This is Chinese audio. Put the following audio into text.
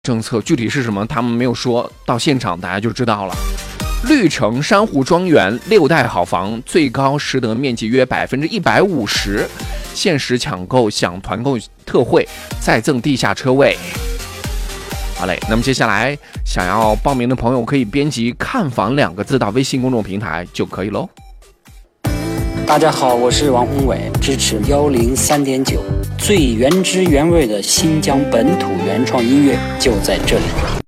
政策具体是什么，他们没有说，到现场大家就知道了。绿城珊瑚庄园6代好房，最高实得面积约150%，限时抢购享团购特惠，再赠地下车位。好嘞，那么接下来想要报名的朋友可以编辑“看房”2个字到微信公众平台就可以喽。 大家好，我是王宏伟，支持103.9，最原汁原味的新疆本土原创音乐就在这里。